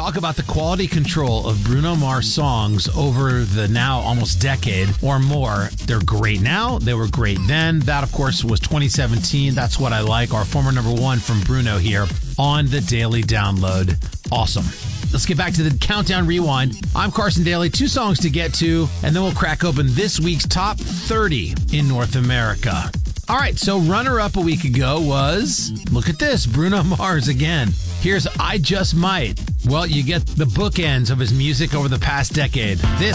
talk about the quality control of Bruno Mars songs over the now almost decade or more. They're great now. They were great then. That, of course, was 2017. That's What I Like, our former number one from Bruno here on the Daily Download. Awesome. Let's get back to the Countdown Rewind. I'm Carson Daly. 2 songs to get to, and then we'll crack open this week's top 30 in North America. All right, so runner-up a week ago was, look at this, Bruno Mars again. Here's I Just Might. Well, you get the bookends of his music over the past decade. This